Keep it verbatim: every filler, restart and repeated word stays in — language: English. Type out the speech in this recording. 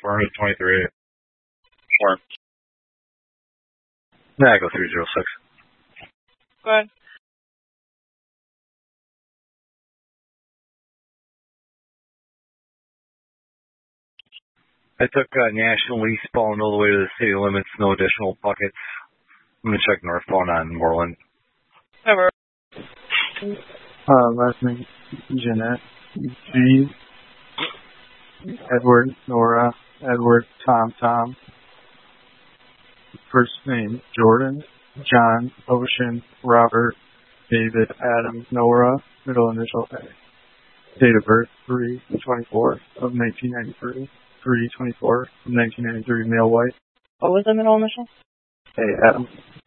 four twenty-three. Four. Nah, I go three zero six. Go ahead. I took uh, National eastbound all the way to the city limits, no additional buckets. I'm going to check northbound on Moreland. Ever. Uh, last name, Jeanette. G. Edward, Nora, Edward, Tom, Tom. First name, Jordan, John, Ocean, Robert, David, Adam, Nora, middle initial A. Date of birth, three twenty-four of nineteen ninety-three. three twenty-four of nineteen ninety-three, male, white. What was the middle initial? A, Adam.